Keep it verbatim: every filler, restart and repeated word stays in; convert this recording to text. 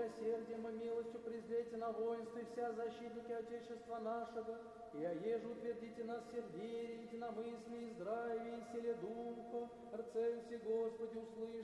милосердием и милостью презрейте на воинство и вся защитники Отечества нашего, и оеже утвердите нас все в вере, единомыслии, здравии и силе Духа, Арцель все Господи, услышь